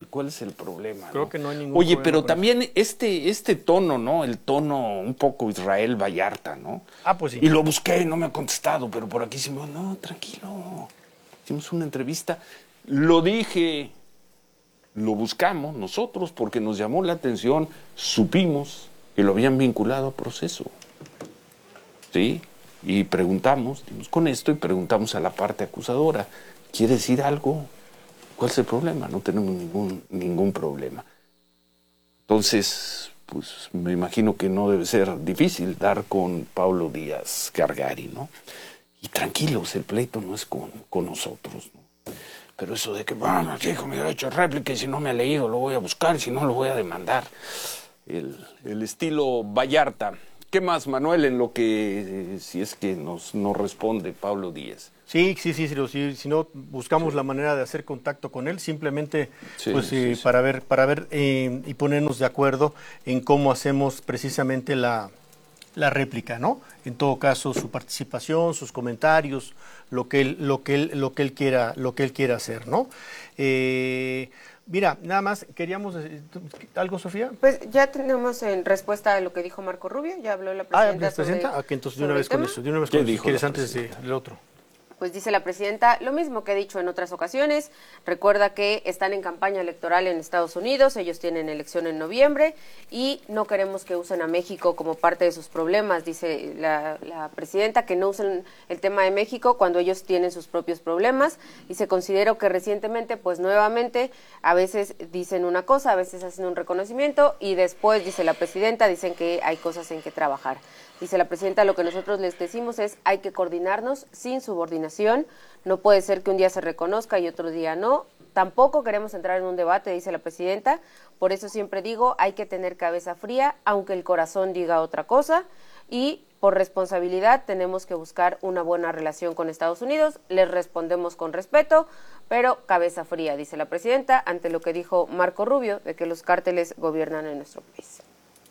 ¿Cuál es el problema? Creo ¿no? que no hay ningún Oye, problema. pero también este tono, ¿no? El tono un poco Israel Vallarta, ¿no? Ah, pues sí. Y lo busqué, no me ha contestado, pero por aquí se me... No, tranquilo. Hicimos una entrevista. Lo dije, lo buscamos nosotros porque nos llamó la atención, supimos que lo habían vinculado a proceso. ¿Sí? Y preguntamos, dimos con esto y preguntamos a la parte acusadora, ¿quiere decir algo? ¿Cuál es el problema? No tenemos ningún problema. Entonces, pues me imagino que no debe ser difícil dar con Pablo Díaz Gargari, ¿no? Y tranquilos, el pleito no es con nosotros, ¿no? Pero eso de que, bueno, hijo, mi derecho de réplica y si no me ha leído lo voy a buscar y si no lo voy a demandar. El estilo Vallarta. ¿Qué más, Manuel, en lo que, si es que nos responde Pablo Díaz? Sí, si no buscamos la manera de hacer contacto con él, simplemente para ver y ponernos de acuerdo en cómo hacemos precisamente la réplica, ¿no? En todo caso, su participación, sus comentarios, lo que él quiera hacer, ¿no? Mira, nada más queríamos decir, ¿algo, Sofía? Pues ya tenemos en respuesta a lo que dijo Marco Rubio, ya habló la presidenta. Entonces de una vez con eso, ¿Qué dijo? ¿Quieres antes del otro? Pues dice la presidenta lo mismo que ha dicho en otras ocasiones. Recuerda que están en campaña electoral en Estados Unidos, ellos tienen elección en noviembre y no queremos que usen a México como parte de sus problemas, dice la presidenta, que no usen el tema de México cuando ellos tienen sus propios problemas. Y se consideró que recientemente, pues nuevamente, a veces dicen una cosa, a veces hacen un reconocimiento y después, dice la presidenta, dicen que hay cosas en que trabajar. Dice la presidenta, lo que nosotros les decimos es hay que coordinarnos sin subordinación, no puede ser que un día se reconozca y otro día no. Tampoco queremos entrar en un debate, dice la presidenta, por eso siempre digo, hay que tener cabeza fría, aunque el corazón diga otra cosa, y por responsabilidad tenemos que buscar una buena relación con Estados Unidos, les respondemos con respeto, pero cabeza fría, dice la presidenta, ante lo que dijo Marco Rubio, de que los cárteles gobiernan en nuestro país.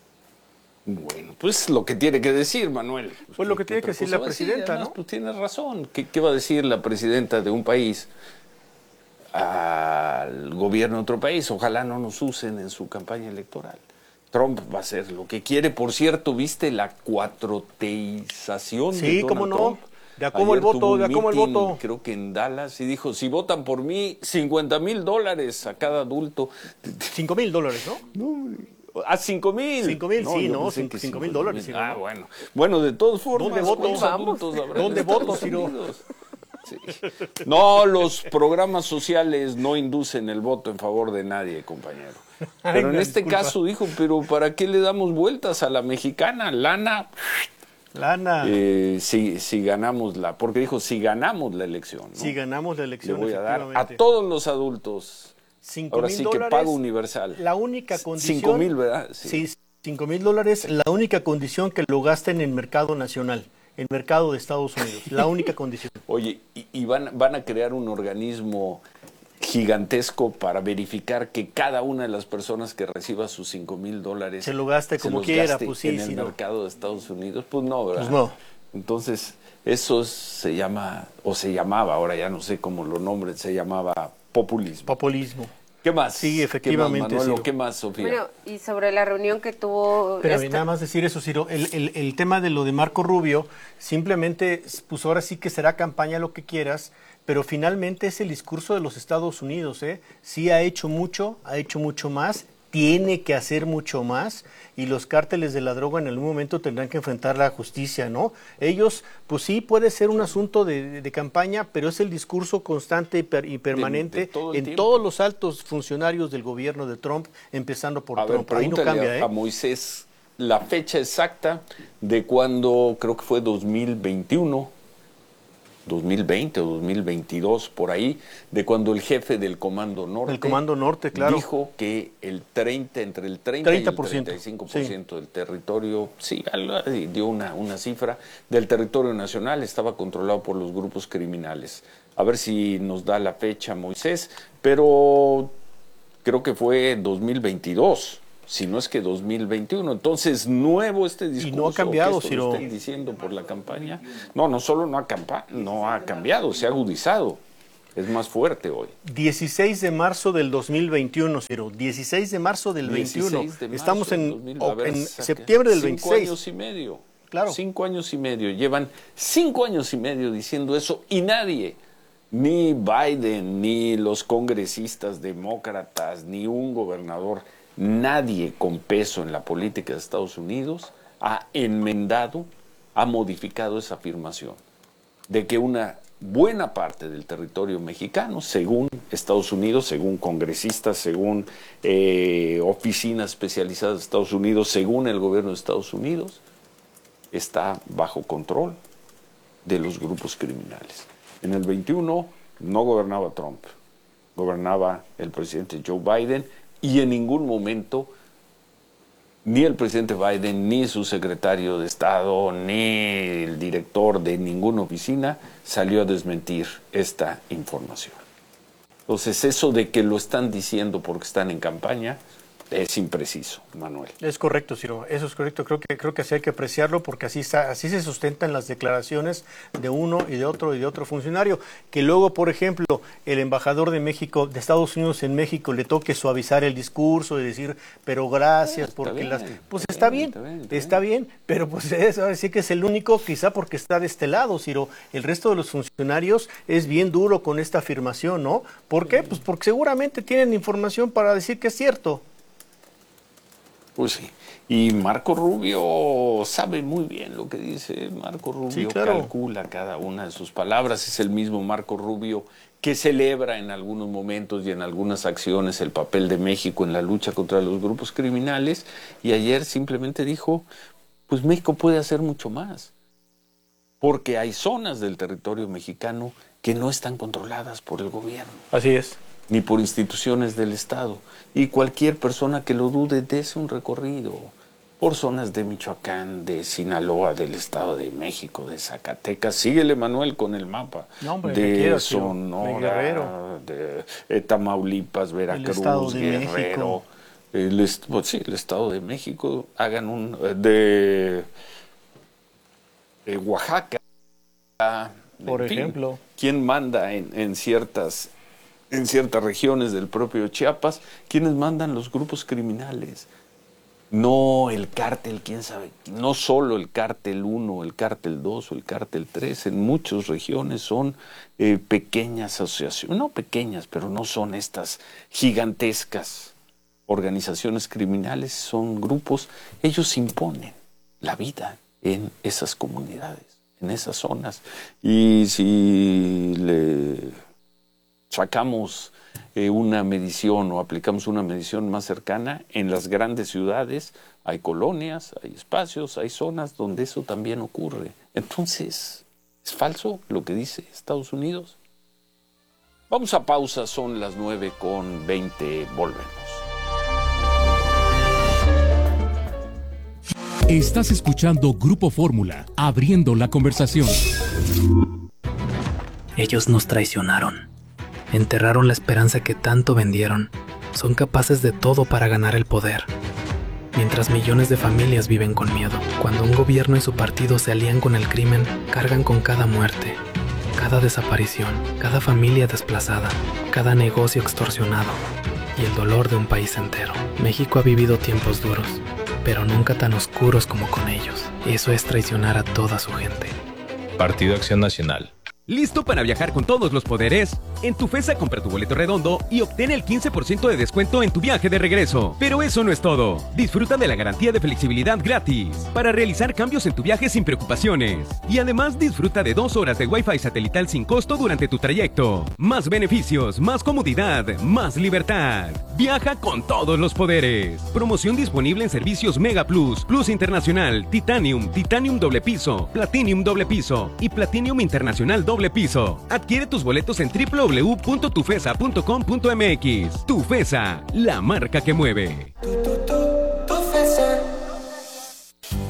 Bueno, pues lo que tiene que decir, Manuel. Pues lo que tiene que decir la presidenta, además, ¿no? Pues tienes razón. ¿Qué va a decir la presidenta de un país al gobierno de otro país? Ojalá no nos usen en su campaña electoral. Trump va a hacer lo que quiere. Por cierto, ¿viste la cuatroteización de Donald Trump? De a cómo el voto. Creo que en Dallas, y dijo, si votan por mí, $50,000 a cada adulto. $5,000, ¿no? No, a 5,000. 5,000, no, sí, ¿no? $5,000. Sí, Ah, ¿no? bueno. Bueno, de todas formas, ¿dónde voto? ¿Dónde voto, Ciro? Sí. No, los programas sociales no inducen el voto en favor de nadie, compañero. Pero en este caso dijo, pero ¿para qué le damos vueltas a la mexicana? Lana. Si ganamos porque dijo, si ganamos la elección, ¿no? Si ganamos la elección, le voy a dar a todos los adultos. Ahora sí que pago universal. La única condición. 5,000, ¿verdad? Sí, $5,000, la única condición que lo gasten en el mercado nacional, el mercado de Estados Unidos, la única condición. Oye, y van a crear un organismo gigantesco para verificar que cada una de las personas que reciba sus $5,000 se lo gaste como quiera, pues sí, en el mercado de Estados Unidos, pues no, ¿verdad? Pues no. Entonces, eso se llama, o se llamaba, ahora ya no sé cómo lo nombren, se llamaba populismo. ¿Qué más? Sí, efectivamente. ¿Qué más, Manuel? ¿Qué más, Sofía? Bueno, y sobre la reunión que tuvo... Pero nada más decir eso, Ciro, el tema de lo de Marco Rubio, simplemente, pues ahora sí que será campaña lo que quieras, pero finalmente es el discurso de los Estados Unidos, ¿eh? Sí ha hecho mucho más, tiene que hacer mucho más, y los cárteles de la droga en algún momento tendrán que enfrentar la justicia, ¿no? Ellos, pues sí, puede ser un asunto de campaña, pero es el discurso constante y permanente en todos los altos funcionarios del gobierno de Trump, empezando por Trump. Ahí no cambia, a Moisés la fecha exacta de cuando, creo que fue 2021, 2020 o 2022, por ahí, de cuando el jefe del Comando Norte, claro, dijo que entre el 30 y el 35% del territorio, dio una cifra, del territorio nacional estaba controlado por los grupos criminales. A ver si nos da la fecha, Moisés, pero creo que fue 2022. Si no es que 2021, entonces nuevo este discurso. Y no ha cambiado, que lo estén diciendo por la campaña. No solo no ha cambiado, se ha agudizado. es más fuerte hoy. 16 de marzo del 2021, Ciro. 16 de marzo del 21. Estamos en septiembre del 26. 5 años y medio. Claro. 5 años y medio. Llevan 5 años y medio diciendo eso y nadie, ni Biden, ni los congresistas demócratas, ni un gobernador, nadie con peso en la política de Estados Unidos ha enmendado, ha modificado esa afirmación de que una buena parte del territorio mexicano, según Estados Unidos, según congresistas, según oficinas especializadas de Estados Unidos, según el gobierno de Estados Unidos, está bajo control de los grupos criminales. En el 21 no gobernaba Trump, gobernaba el presidente Joe Biden, y en ningún momento ni el presidente Biden, ni su secretario de Estado, ni el director de ninguna oficina salió a desmentir esta información. Entonces, eso de que lo están diciendo porque están en campaña es impreciso, Manuel. Es correcto, Ciro, eso es correcto. Creo que así hay que apreciarlo porque así se sustentan las declaraciones de uno y de otro funcionario. Que luego, por ejemplo, el embajador de México, de Estados Unidos en México, le toque suavizar el discurso y decir, pero gracias, porque está bien, pero pues ahora sí que es el único, quizá porque está de este lado, Ciro. El resto de los funcionarios es bien duro con esta afirmación, ¿no? ¿Por qué? Pues porque seguramente tienen información para decir que es cierto. Pues sí, y Marco Rubio sabe muy bien lo que dice. Marco Rubio sí, claro. Calcula cada una de sus palabras. Es el mismo Marco Rubio que celebra en algunos momentos y en algunas acciones el papel de México en la lucha contra los grupos criminales, y ayer simplemente dijo, pues México puede hacer mucho más, porque hay zonas del territorio mexicano que no están controladas por el gobierno. Así es. Ni por instituciones del Estado. Y cualquier persona que lo dude, dése un recorrido por zonas de Michoacán, de Sinaloa, del Estado de México, de Zacatecas. Síguele, Manuel, con el mapa. No, hombre, de Sonora, de Tamaulipas, Veracruz, Guerrero. El Estado de México. Hagan de Oaxaca. Por ejemplo. ¿Quién manda en ciertas regiones del propio Chiapas? ¿Quiénes mandan? Los grupos criminales. No el cártel, quién sabe. No solo el cártel 1, el cártel 2 o el cártel 3. En muchas regiones son pequeñas asociaciones. No pequeñas, pero no son estas gigantescas organizaciones criminales. Son grupos. Ellos imponen la vida en esas comunidades, en esas zonas. Y si le sacamos una medición o aplicamos una medición más cercana, en las grandes ciudades hay colonias, hay espacios, hay zonas donde eso también ocurre. Entonces, ¿es falso lo que dice Estados Unidos? Vamos a pausa, son las 9:20, volvemos. Estás escuchando Grupo Fórmula, abriendo la conversación. Ellos nos traicionaron. Enterraron la esperanza que tanto vendieron. Son capaces de todo para ganar el poder. Mientras millones de familias viven con miedo. Cuando un gobierno y su partido se alían con el crimen, cargan con cada muerte, cada desaparición, cada familia desplazada, cada negocio extorsionado y el dolor de un país entero. México ha vivido tiempos duros, pero nunca tan oscuros como con ellos. Eso es traicionar a toda su gente. Partido Acción Nacional. ¿Listo para viajar con todos los poderes? En Tufesa compra tu boleto redondo y obtén el 15% de descuento en tu viaje de regreso. Pero eso no es todo. Disfruta de la garantía de flexibilidad gratis para realizar cambios en tu viaje sin preocupaciones. Y además disfruta de 2 horas de Wi-Fi satelital sin costo durante tu trayecto. Más beneficios, más comodidad, más libertad. Viaja con todos los poderes. Promoción disponible en servicios Mega Plus, Plus Internacional, Titanium, Titanium doble piso, Platinum doble piso y Platinum Internacional doble piso. Adquiere tus boletos en www.tufesa.com.mx. Tufesa, la marca que mueve.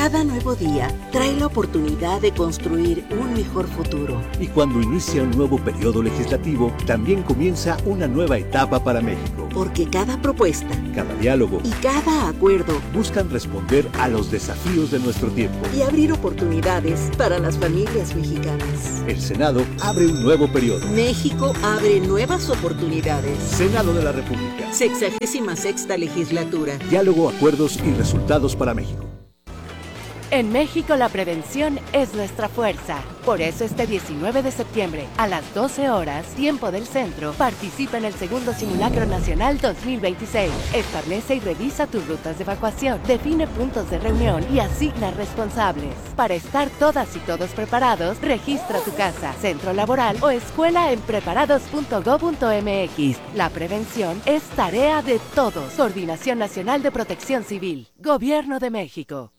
Cada nuevo día trae la oportunidad de construir un mejor futuro. Y cuando inicia un nuevo periodo legislativo, también comienza una nueva etapa para México. Porque cada propuesta, cada diálogo y cada acuerdo buscan responder a los desafíos de nuestro tiempo y abrir oportunidades para las familias mexicanas. El Senado abre un nuevo periodo. México abre nuevas oportunidades. Senado de la República. 66ª legislatura. Diálogo, acuerdos y resultados para México. En México la prevención es nuestra fuerza. Por eso este 19 de septiembre, a las 12 horas, tiempo del centro, participa en el segundo Simulacro Nacional 2026. Establece y revisa tus rutas de evacuación, define puntos de reunión y asigna responsables. Para estar todas y todos preparados, registra tu casa, centro laboral o escuela en preparados.go.mx. La prevención es tarea de todos. Coordinación Nacional de Protección Civil. Gobierno de México.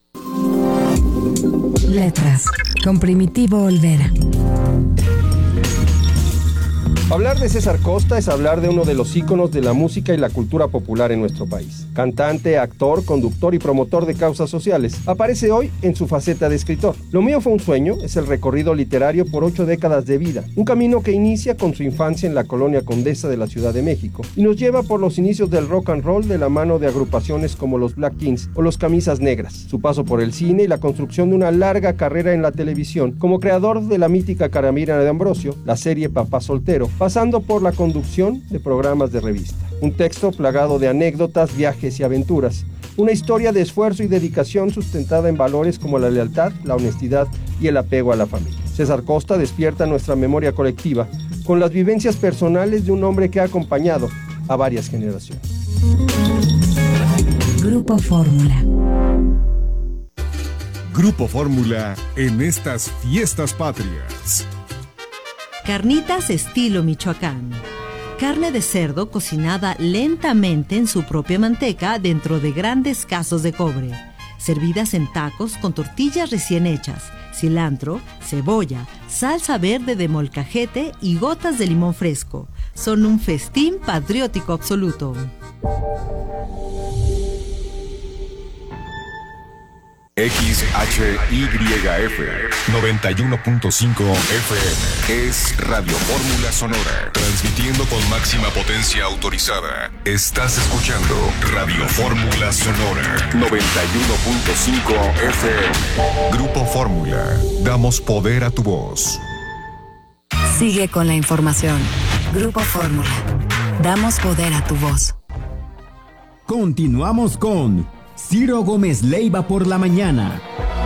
Letras, con Primitivo Olvera. Hablar de César Costa es hablar de uno de los íconos de la música y la cultura popular en nuestro país. Cantante, actor, conductor y promotor de causas sociales, aparece hoy en su faceta de escritor. Lo mío fue un sueño es el recorrido literario por 8 décadas de vida, un camino que inicia con su infancia en la colonia Condesa de la Ciudad de México y nos lleva por los inicios del rock and roll de la mano de agrupaciones como los Black Kings o los Camisas Negras, su paso por el cine y la construcción de una larga carrera en la televisión como creador de la mítica Caramira de Ambrosio, la serie Papá Soltero, pasando por la conducción de programas de revista. Un texto plagado de anécdotas, viajes y aventuras. Una historia de esfuerzo y dedicación sustentada en valores como la lealtad, la honestidad y el apego a la familia. César Costa despierta nuestra memoria colectiva con las vivencias personales de un hombre que ha acompañado a varias generaciones. Grupo Fórmula. Grupo Fórmula en estas fiestas patrias. Carnitas estilo Michoacán. Carne de cerdo cocinada lentamente en su propia manteca dentro de grandes casos de cobre. Servidas en tacos con tortillas recién hechas, cilantro, cebolla, salsa verde de molcajete y gotas de limón fresco. Son un festín patriótico absoluto. XHYF 91.5 FM es Radio Fórmula Sonora, transmitiendo con máxima potencia autorizada. Estás escuchando Radio Fórmula Sonora 91.5 FM. Grupo Fórmula, damos poder a tu voz. Sigue con la información. Grupo Fórmula, damos poder a tu voz. Continuamos con Ciro Gómez Leiva por la mañana.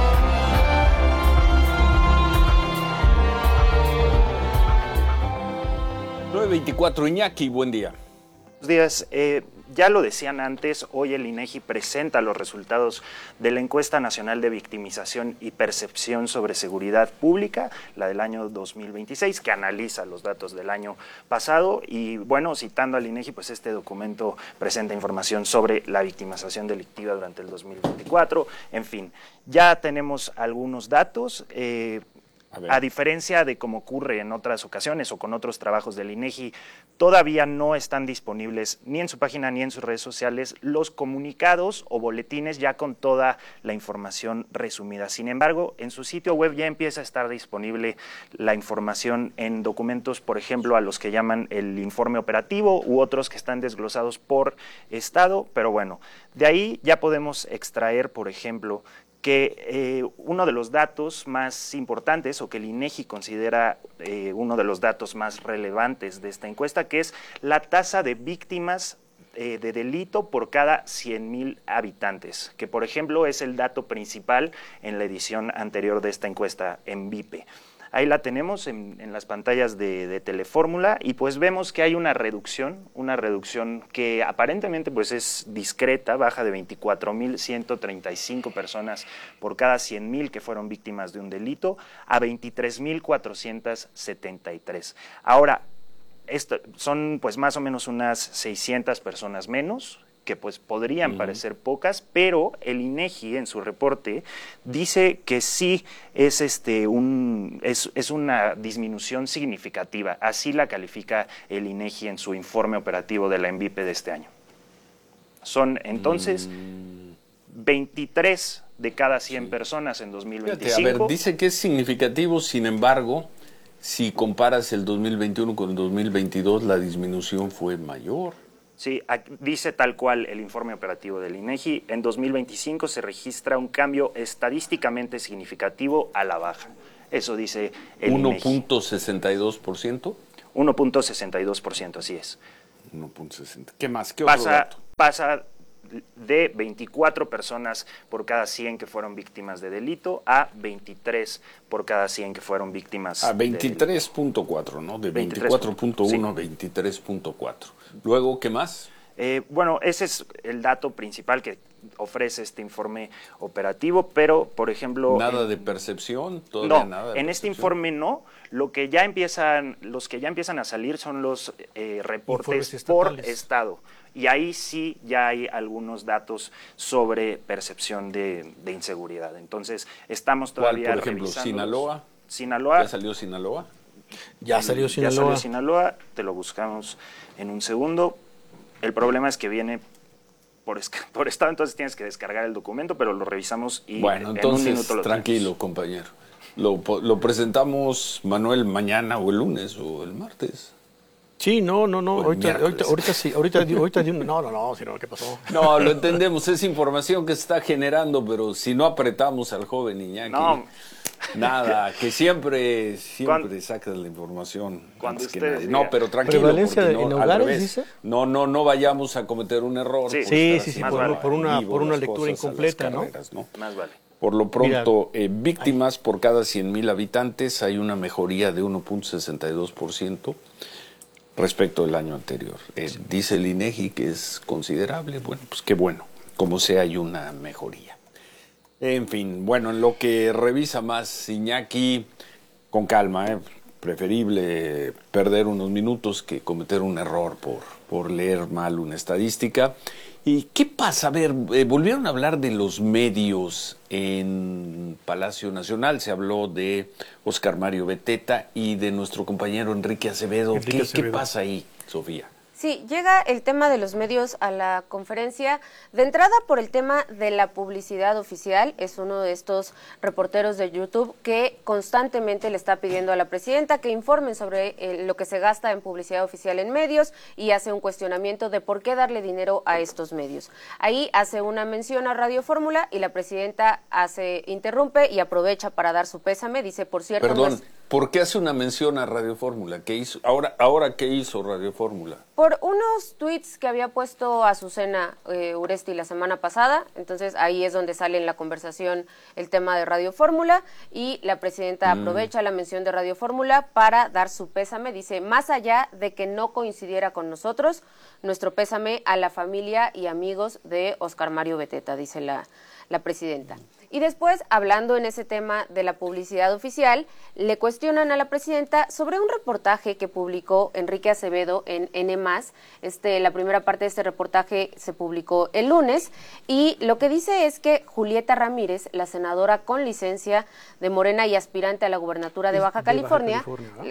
.24 Iñaki, buen día. Buenos días. Ya lo decían antes, hoy el INEGI presenta los resultados de la Encuesta Nacional de Victimización y Percepción sobre Seguridad Pública, la del año 2026, que analiza los datos del año pasado. Y bueno, citando al INEGI, pues este documento presenta información sobre la victimización delictiva durante el 2024. En fin, ya tenemos algunos datos. A diferencia de como ocurre en otras ocasiones o con otros trabajos del INEGI, todavía no están disponibles ni en su página ni en sus redes sociales los comunicados o boletines ya con toda la información resumida. Sin embargo, en su sitio web ya empieza a estar disponible la información en documentos, por ejemplo, a los que llaman el informe operativo u otros que están desglosados por estado, pero bueno, de ahí ya podemos extraer, por ejemplo, que uno de los datos más importantes o que el INEGI considera uno de los datos más relevantes de esta encuesta, que es la tasa de víctimas de delito por cada 100,000 habitantes, que por ejemplo es el dato principal en la edición anterior de esta encuesta en VIPE. Ahí la tenemos en las pantallas de Telefórmula y pues vemos que hay una reducción que aparentemente pues es discreta, baja de 24,135 personas por cada 100,000 que fueron víctimas de un delito a 23,473. Ahora, esto son pues más o menos unas 600 personas menos, que pues podrían parecer pocas, pero el INEGI en su reporte dice que sí es una disminución significativa. Así la califica el INEGI en su informe operativo de la ENVIPE de este año. Son entonces 23 de cada 100 personas en 2025. Fíjate, a ver, dice que es significativo, sin embargo, si comparas el 2021 con el 2022, la disminución fue mayor. Sí, dice tal cual el informe operativo del INEGI, en 2025 se registra un cambio estadísticamente significativo a la baja. Eso dice el INEGI. 1.62%. 1.62%, así es. 1.60. ¿Qué más? ¿Qué otro dato? Pasa de 24 personas por cada 100 que fueron víctimas de delito a 23 por cada 100 que fueron víctimas a 23.4, ¿no? De 24.1 sí. a 23.4. Luego, ¿qué más? Bueno, ese es el dato principal que ofrece este informe operativo, pero, por ejemplo... ¿Nada de percepción? ¿Todavía nada de en este informe no. Los que ya empiezan a salir son los reportes por estado. Y ahí sí ya hay algunos datos sobre percepción de inseguridad. Entonces, estamos todavía ¿Cuál, por ejemplo, revisando. Sinaloa? ¿Ya salió Sinaloa? Ya salió Sinaloa. Ya salió Sinaloa, te lo buscamos en un segundo. El problema es que viene por estado, entonces tienes que descargar el documento, pero lo revisamos y bueno, entonces, en un minuto lo tranquilo, tenemos. Compañero. Lo presentamos, Manuel, mañana o el lunes o el martes. Sí, no. Ahorita no, sino ¿qué pasó? No, lo entendemos, es información que se está generando, pero si no apretamos al joven Iñaki, nada, que siempre saca la información. Cuando ustedes no, pero tranquilo, ¿Prevalencia porque en al hogares, revés. dice? No vayamos a cometer un error. Sí, por una lectura incompleta, ¿no? Más vale. Por lo pronto, víctimas por cada 100,000 habitantes hay una mejoría de 1.62%. respecto del año anterior. Dice el INEGI que es considerable. Bueno, pues qué bueno. Como sea, hay una mejoría. En fin, bueno, en lo que revisa más Iñaki, con calma, preferible perder unos minutos que cometer un error por leer mal una estadística. ¿Y qué pasa? A ver, volvieron a hablar de los medios en Palacio Nacional. Se habló de Oscar Mario Beteta y de nuestro compañero Enrique Acevedo. ¿Qué pasa ahí, Sofía? Sí, llega el tema de los medios a la conferencia. De entrada, por el tema de la publicidad oficial, es uno de estos reporteros de YouTube que constantemente le está pidiendo a la presidenta que informen sobre lo que se gasta en publicidad oficial en medios y hace un cuestionamiento de por qué darle dinero a estos medios. Ahí hace una mención a Radio Fórmula y la presidenta interrumpe y aprovecha para dar su pésame. Dice, por cierto... Perdón, ¿por qué hace una mención a Radio Fórmula? ¿Qué hizo? Ahora ¿qué hizo Radio Fórmula? Por unos tweets que había puesto Azucena Uresti la semana pasada, entonces ahí es donde sale en la conversación el tema de Radio Fórmula y la presidenta aprovecha la mención de Radio Fórmula para dar su pésame. Dice, más allá de que no coincidiera con nosotros, nuestro pésame a la familia y amigos de Oscar Mario Beteta, dice la presidenta. Y después, hablando en ese tema de la publicidad oficial, le cuestionan a la presidenta sobre un reportaje que publicó Enrique Acevedo en N+. La primera parte de este reportaje se publicó el lunes y lo que dice es que Julieta Ramírez, la senadora con licencia de Morena y aspirante a la gubernatura de Baja California,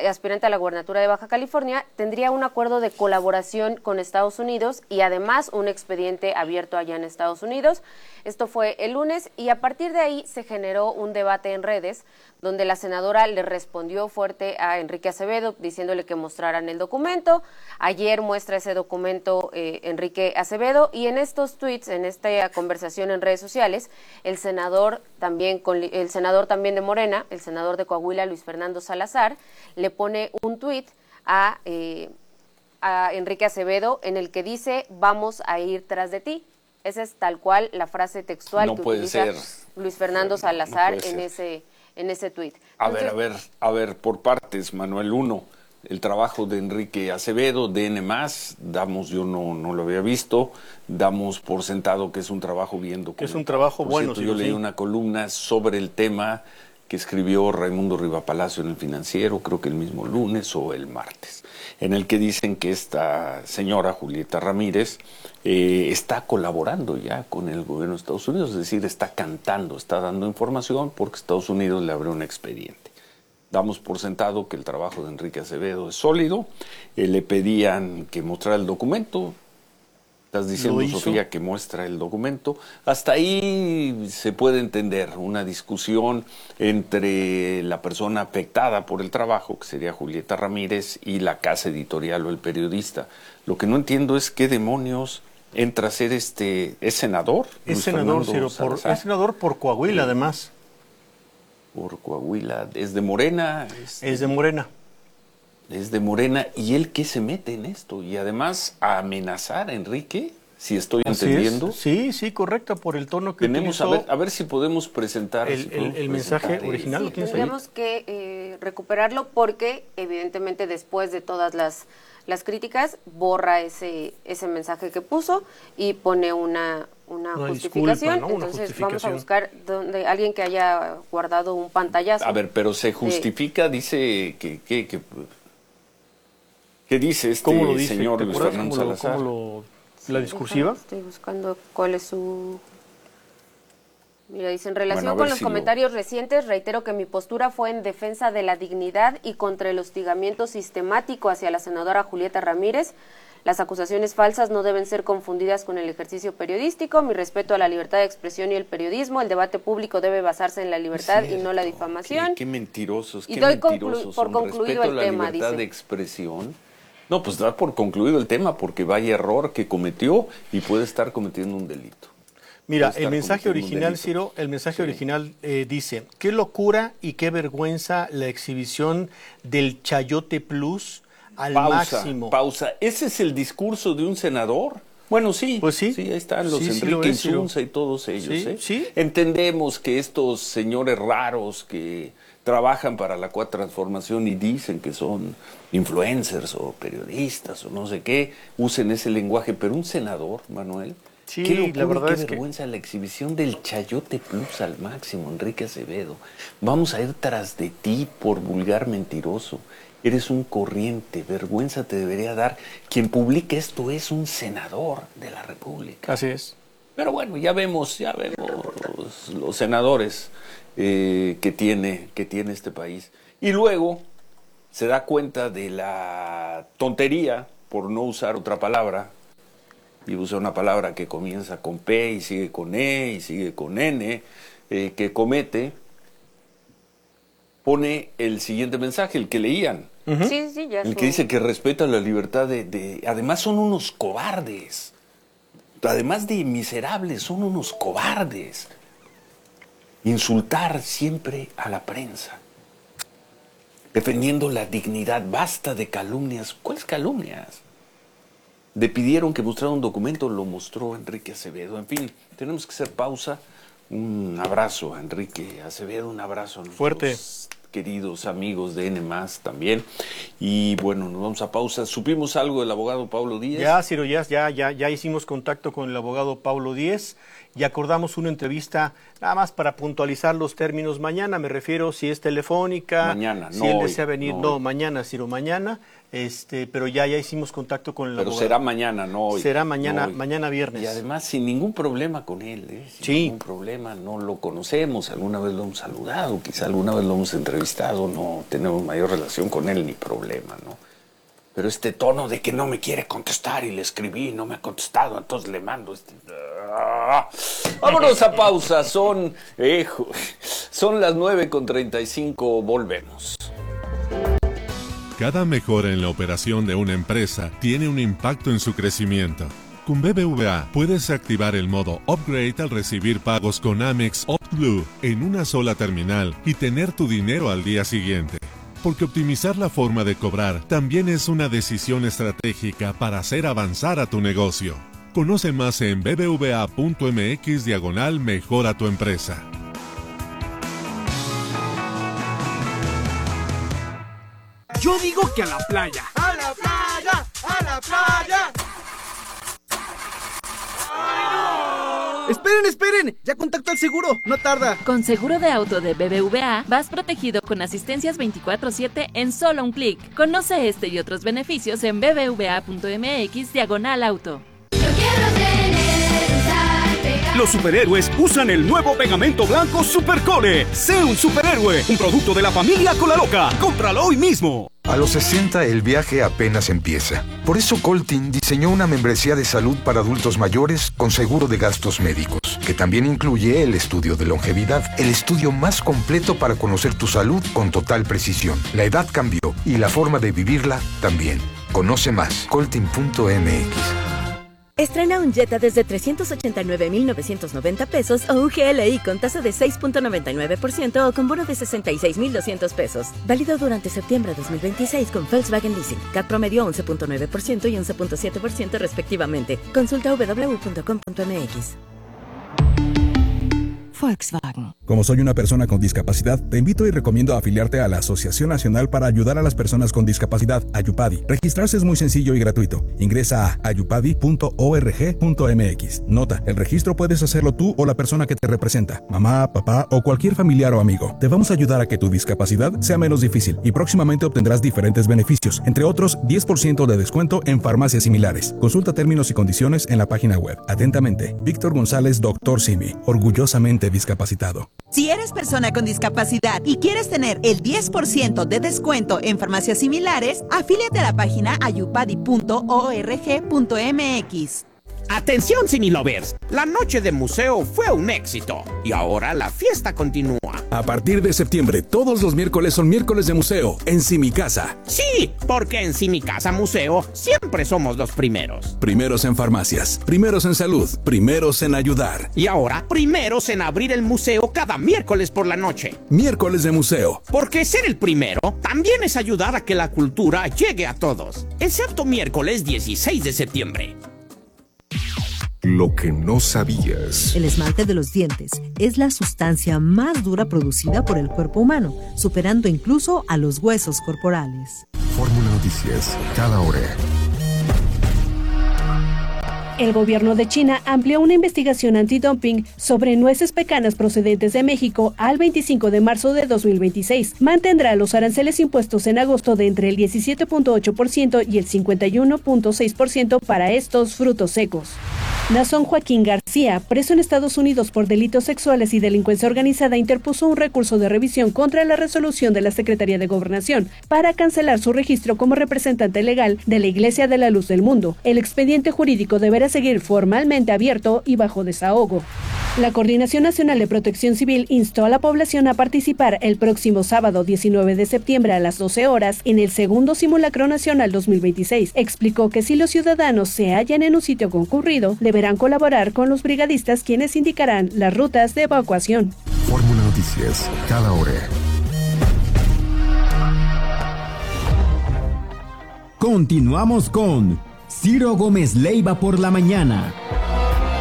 tendría un acuerdo de colaboración con Estados Unidos y además un expediente abierto allá en Estados Unidos. Esto fue el lunes y a partir de ahí se generó un debate en redes donde la senadora le respondió fuerte a Enrique Acevedo diciéndole que mostraran el documento. Ayer muestra ese documento Enrique Acevedo y en estos tweets, en esta conversación en redes sociales, el senador también de Morena, el senador de Coahuila, Luis Fernando Salazar, le pone un tweet a Enrique Acevedo en el que dice, vamos a ir tras de ti. Esa es tal cual la frase textual que utiliza Luis Fernando Salazar en ese tuit. A ver, por partes, Manuel. Uno, el trabajo de Enrique Acevedo, de N+, yo no lo había visto, damos por sentado que es un trabajo bien documentado. Que es un trabajo bueno. Yo leí una columna sobre el tema que escribió Raimundo Rivapalacio en El Financiero, creo que el mismo lunes o el martes, en el que dicen que esta señora, Julieta Ramírez, está colaborando ya con el gobierno de Estados Unidos, es decir, está cantando, está dando información porque Estados Unidos le abrió un expediente. Damos por sentado que el trabajo de Enrique Acevedo es sólido, le pedían que mostrara el documento, Estás diciendo, Sofía, que muestra el documento. Hasta ahí se puede entender una discusión entre la persona afectada por el trabajo, que sería Julieta Ramírez, y la casa editorial o el periodista. Lo que no entiendo es qué demonios entra a ser ¿es senador? Es senador, Ciro, es senador por Coahuila, además. Por Coahuila. ¿Es de Morena? Es de Morena. Es de Morena. ¿Y él qué se mete en esto? Y además a amenazar a Enrique, si estoy entendiendo. Sí, correcto, por el tono que tenemos. A ver si podemos presentar el mensaje original. Sí, tendríamos que recuperarlo porque evidentemente después de todas las críticas borra ese mensaje que puso y pone una justificación. Disculpa, ¿no? Entonces vamos a buscar alguien que haya guardado un pantallazo. A ver, pero se justifica, dice ¿qué dice este señor Luis Fernando Salazar? ¿La discursiva? Estoy buscando cuál es su... Mira, dice, en relación con los comentarios recientes, reitero que mi postura fue en defensa de la dignidad y contra el hostigamiento sistemático hacia la senadora Julieta Ramírez. Las acusaciones falsas no deben ser confundidas con el ejercicio periodístico. Mi respeto a la libertad de expresión y el periodismo. El debate público debe basarse en la libertad y no la difamación. Qué mentirosos, y doy por concluido el tema, dice. Respeto a la libertad de expresión. No, pues da por concluido el tema porque vaya error que cometió y puede estar cometiendo un delito. Mira, el mensaje original, Ciro, original dice, qué locura y qué vergüenza la exhibición del Chayote Plus al máximo. Pausa. ¿Ese es el discurso de un senador? Bueno, sí. Pues sí. Sí, ahí están los Enrique Insunza y todos ellos. Sí. Entendemos que estos señores raros que trabajan para la Cuarta Transformación y dicen que son influencers o periodistas o no sé qué, usen ese lenguaje, pero un senador, Manuel... Sí, qué locura, la verdad qué vergüenza la exhibición del Chayote Plus al máximo, Enrique Acevedo. Vamos a ir tras de ti por vulgar mentiroso. Eres un corriente, vergüenza te debería dar. Quien publica esto es un senador de la República. Así es. Pero bueno, ya vemos los senadores que tiene este país. Y luego se da cuenta de la tontería, por no usar otra palabra, y usa una palabra que comienza con P y sigue con E y sigue con N, que comete, pone el siguiente mensaje, el que leían. Sí, ya el que dice que respeta la libertad de... Además son unos cobardes. Además de miserables, son unos cobardes. Insultar siempre a la prensa. Defendiendo la dignidad. Basta de calumnias. ¿Cuáles calumnias? Le pidieron que mostrara un documento, lo mostró Enrique Acevedo. En fin, tenemos que hacer pausa. Un abrazo a Enrique Acevedo, un abrazo a nuestros fuerte queridos amigos de N+, también. Y bueno, nos vamos a pausa. ¿Supimos algo del abogado Pablo Díez? Ya, Ciro, ya hicimos contacto con el abogado Pablo Díez y acordamos una entrevista nada más para puntualizar los términos. Mañana, me refiero, si es telefónica, mañana, si él desea venir. No, mañana, Ciro, mañana. Pero ya hicimos contacto con el abogado. Pero será mañana, no hoy. Será mañana, mañana viernes. Y además sin ningún problema con él, sin ningún problema, no lo conocemos, alguna vez lo hemos saludado, quizá alguna vez lo hemos entrevistado, no tenemos mayor relación con él ni problema, ¿no? Pero este tono de que no me quiere contestar y le escribí, no me ha contestado, entonces le mando Vámonos a pausa, son las 9:35, volvemos. Cada mejora en la operación de una empresa tiene un impacto en su crecimiento. Con BBVA puedes activar el modo Upgrade al recibir pagos con Amex OptBlue en una sola terminal y tener tu dinero al día siguiente. Porque optimizar la forma de cobrar también es una decisión estratégica para hacer avanzar a tu negocio. Conoce más en bbva.mx/mejora tu empresa. Yo digo que a la playa. ¡A la playa! ¡A la playa! ¡Esperen! ¡Ya contacto al seguro! ¡No tarda! Con seguro de auto de BBVA, vas protegido con asistencias 24/7 en solo un clic. Conoce este y otros beneficios en bbva.mx/auto. Yo quiero tener un Sal Pegaso. Los superhéroes usan el nuevo pegamento blanco Supercole. Sé un superhéroe, un producto de la familia Colaloca. Cómpralo hoy mismo. A los 60 el viaje apenas empieza. Por eso Coltin diseñó una membresía de salud para adultos mayores con seguro de gastos médicos, que también incluye el estudio de longevidad, el estudio más completo para conocer tu salud con total precisión. La edad cambió y la forma de vivirla también. Conoce más, coltin.mx. Estrena un Jetta desde 389,990 pesos o un GLI con tasa de 6.99% o con bono de 66,200 pesos. Válido durante septiembre de 2026 con Volkswagen Leasing. CAT promedio 11.9% y 11.7% respectivamente. Consulta www.com.mx. Volkswagen. Como soy una persona con discapacidad, te invito y recomiendo afiliarte a la Asociación Nacional para Ayudar a las Personas con Discapacidad, Ayupadi. Registrarse es muy sencillo y gratuito. Ingresa a ayupadi.org.mx. Nota, el registro puedes hacerlo tú o la persona que te representa, mamá, papá o cualquier familiar o amigo. Te vamos a ayudar a que tu discapacidad sea menos difícil y próximamente obtendrás diferentes beneficios, entre otros 10% de descuento en farmacias similares. Consulta términos y condiciones en la página web. Atentamente, Víctor González, Dr. Simi, orgullosamente discapacitado. Si eres persona con discapacidad y quieres tener el 10% de descuento en farmacias similares, afíliate a la página ayupadi.org.mx. Atención Cinelovers, la noche de museo fue un éxito y ahora la fiesta continúa. A partir de septiembre, todos los miércoles son miércoles de museo en Simicasa. Sí, porque en Simicasa Museo siempre somos los primeros. Primeros en farmacias, primeros en salud, primeros en ayudar. Y ahora, primeros en abrir el museo cada miércoles por la noche. Miércoles de museo. Porque ser el primero también es ayudar a que la cultura llegue a todos. Excepto miércoles 16 de septiembre. Lo que no sabías. El esmalte de los dientes es la sustancia más dura producida por el cuerpo humano, superando incluso a los huesos corporales. Fórmula Noticias, cada hora. El gobierno de China amplió una investigación antidumping sobre nueces pecanas procedentes de México al 25 de marzo de 2026. Mantendrá los aranceles impuestos en agosto de entre el 17.8% y el 51.6% para estos frutos secos. Nazón Joaquín García, preso en Estados Unidos por delitos sexuales y delincuencia organizada, interpuso un recurso de revisión contra la resolución de la Secretaría de Gobernación para cancelar su registro como representante legal de la Iglesia de la Luz del Mundo. El expediente jurídico deberá seguir formalmente abierto y bajo desahogo. La Coordinación Nacional de Protección Civil instó a la población a participar el próximo sábado 19 de septiembre a las 12 horas en el segundo Simulacro Nacional 2026. Explicó que si los ciudadanos se hallan en un sitio concurrido, deberán colaborar con los brigadistas quienes indicarán las rutas de evacuación. Fórmula Noticias, cada hora. Continuamos con Ciro Gómez Leiva por la mañana.